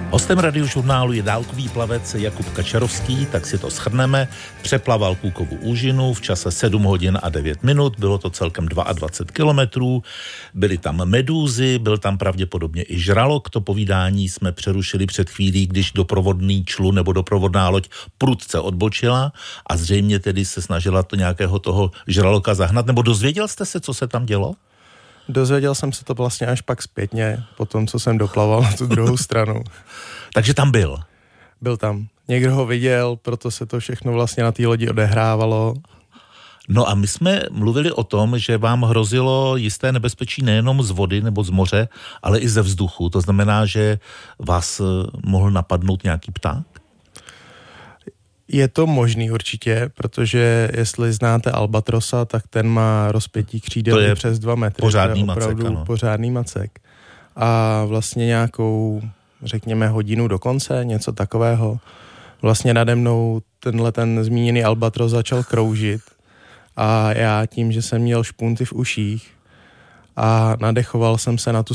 Hostem Radiožurnálu je dálkový plavec Jakub Kačarovský, tak si to shrneme. Přeplaval Cookovu úžinu v čase 7 hodin a 9 minut, bylo to celkem 22 kilometrů, byly tam medúzy, byl tam pravděpodobně i žralok. To povídání jsme přerušili před chvílí, když doprovodný člun nebo doprovodná loď prudce odbočila a zřejmě tedy se snažila to nějakého toho žraloka zahnat, nebo dozvěděl jste se, co se tam dělo? Dozvěděl jsem se to vlastně až pak zpětně, po tom, co jsem doplaval na tu druhou stranu. Takže tam byl? Byl tam. Někdo ho viděl, proto se to všechno vlastně na té lodi odehrávalo. No a my jsme mluvili o tom, že vám hrozilo jisté nebezpečí nejenom z vody nebo z moře, ale i ze vzduchu. To znamená, že vás mohl napadnout nějaký pták? Je to možný určitě, protože jestli znáte albatrosa, tak ten má rozpětí křídel přes 2 metry. Pořádný macek, opravdu ano. Pořádný macek. A vlastně nějakou, řekněme, hodinu do konce, něco takového, vlastně nade mnou ten zmíněný albatros začal kroužit a já tím, že jsem měl špunty v uších a nadechoval jsem se na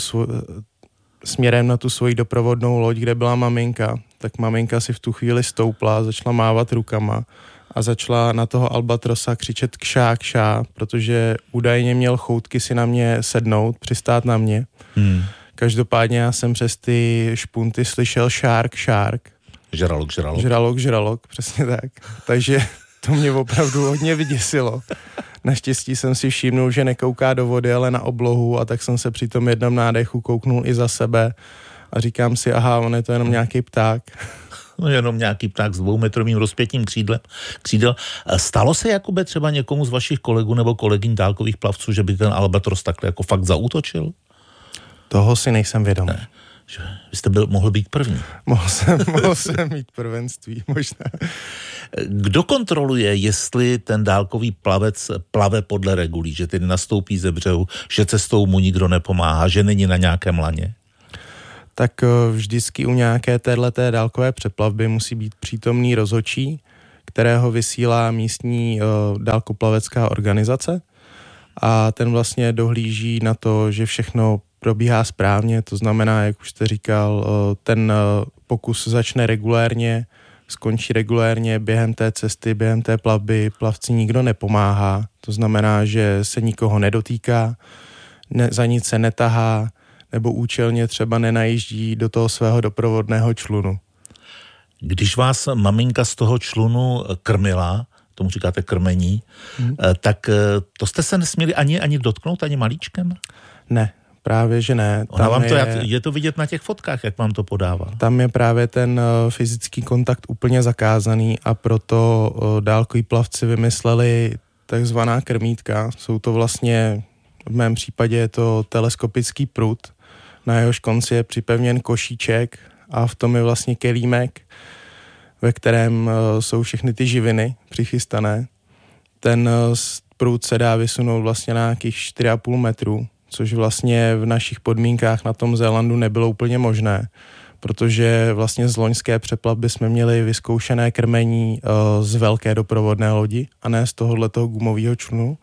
směrem na tu svoji doprovodnou loď, kde byla maminka, tak maminka si v tu chvíli stoupla, začala mávat rukama a začala na toho albatrosa křičet kšá, kšá, protože údajně měl choutky si na mě sednout, přistát na mě. Každopádně já jsem přes ty špunty slyšel shark, shark. Žralok, žralok. Žralok, žralok, přesně tak. Takže to mě opravdu hodně vyděsilo. Naštěstí jsem si všimnul, že nekouká do vody, ale na oblohu, a tak jsem se při tom jednom nádechu kouknul i za sebe a říkám si, aha, on je to jenom nějaký pták. No, jenom nějaký pták s 2metrovým rozpětím křídel. Stalo se, Jakube, třeba někomu z vašich kolegů nebo kolegyň dálkových plavců, že by ten albatros takhle jako fakt zaútočil? Toho si nejsem vědom. Ne. Že vy jste mohl být první. Mohl jsem mít prvenství, možná. Kdo kontroluje, jestli ten dálkový plavec plave podle regulí, že tedy nastoupí ze břehu, že cestou mu nikdo nepomáhá, že není na nějakém laně? Tak vždycky u nějaké téhleté dálkové přeplavby musí být přítomný rozhodčí, kterého vysílá místní dálkoplavecká organizace, a ten vlastně dohlíží na to, že všechno probíhá správně, to znamená, jak už jste říkal, ten pokus začne regulérně, skončí regulérně, během té cesty, během té plavby plavci nikdo nepomáhá, to znamená, že se nikoho nedotýká, za nic se netahá, nebo účelně třeba nenajíždí do toho svého doprovodného člunu. Když vás maminka z toho člunu krmila, tomu říkáte krmení, tak to jste se nesměli ani dotknout, ani malíčkem? Ne, právě že ne. Je to vidět na těch fotkách, jak vám to podává. Tam je právě ten fyzický kontakt úplně zakázaný a proto dálkoví plavci vymysleli takzvaná krmítka. Jsou to vlastně, v mém případě je to teleskopický prut, na jehož konci je připevněn košíček a v tom je vlastně kelímek, ve kterém jsou všechny ty živiny přichystané. Ten prut se dá vysunout vlastně na nějakých 4,5 metru, což vlastně v našich podmínkách na tom Zélandu nebylo úplně možné, protože vlastně z loňské přeplavby jsme měli vyzkoušené krmení z velké doprovodné lodi a ne z tohohletoho gumového člunu.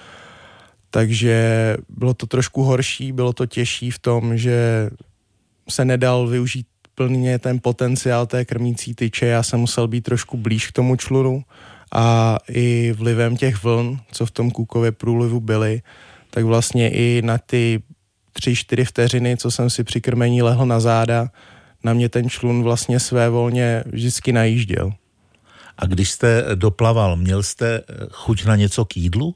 Takže bylo to trošku horší, bylo to těžší v tom, že se nedal využít plně ten potenciál té krmící tyče. Já jsem musel být trošku blíž k tomu člunu a i vlivem těch vln, co v tom Cookově průlivu byly, tak vlastně i na ty 3-4 vteřiny, co jsem si při krmení lehl na záda, na mě ten člun vlastně svévolně vždycky najížděl. A když jste doplaval, měl jste chuť na něco k jídlu?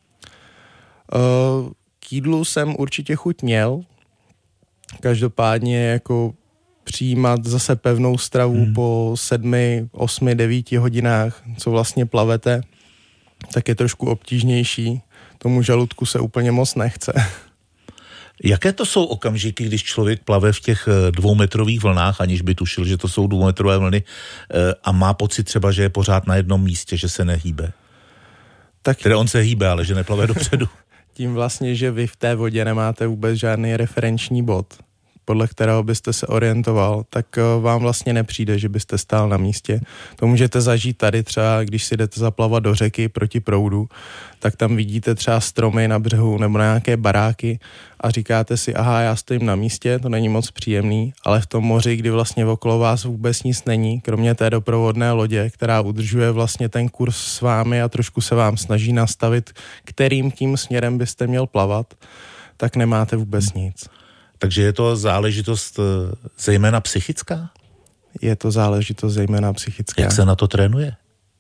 K jídlu jsem určitě chuť měl. Každopádně jako přijímat zase pevnou stravu po 7, 8, 9 hodinách, co vlastně plavete, tak je trošku obtížnější. Tomu žaludku se úplně moc nechce. Jaké to jsou okamžiky, když člověk plave v těch 2metrových vlnách, aniž by tušil, že to jsou 2metrové vlny, a má pocit třeba, že je pořád na jednom místě, že se nehýbe? Tak teda on se hýbe, ale že neplave dopředu. Tím vlastně, že vy v té vodě nemáte vůbec žádný referenční bod. podle kterého byste se orientoval, tak vám vlastně nepřijde, že byste stál na místě. To můžete zažít tady třeba, když si jdete zaplavat do řeky proti proudu, tak tam vidíte třeba stromy na břehu nebo na nějaké baráky a říkáte si, aha, já stojím na místě, to není moc příjemný, ale v tom moři, kdy vlastně okolo vás vůbec nic není, kromě té doprovodné lodě, která udržuje vlastně ten kurz s vámi a trošku se vám snaží nastavit, kterým tím směrem byste měl plavat, tak nemáte vůbec nic. Takže je to záležitost zejména psychická? Je to záležitost zejména psychická. Jak se na to trénuje?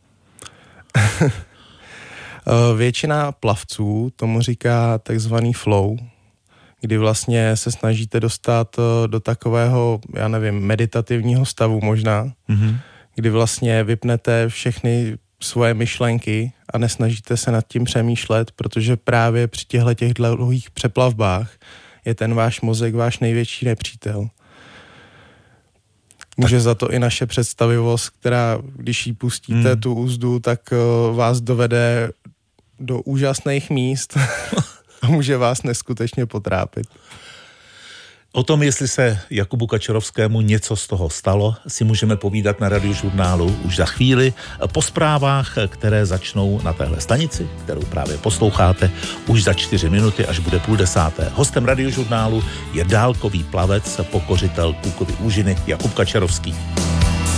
Většina plavců tomu říká takzvaný flow, kdy vlastně se snažíte dostat do takového, já nevím, meditativního stavu možná, kdy vlastně vypnete všechny svoje myšlenky a nesnažíte se nad tím přemýšlet, protože právě při těch dlouhých přeplavbách je ten váš mozek váš největší nepřítel. Může za to i naše představivost, která, když jí pustíte tu úzdu, tak vás dovede do úžasných míst a může vás neskutečně potrápit. O tom, jestli se Jakubu Kačerovskému něco z toho stalo, si můžeme povídat na Radiožurnálu už za chvíli po zprávách, které začnou na téhle stanici, kterou právě posloucháte, už za 4 minuty, až bude 9:30. Hostem Radiožurnálu je dálkový plavec, pokořitel Cookovy úžiny Jakub Kačerovský.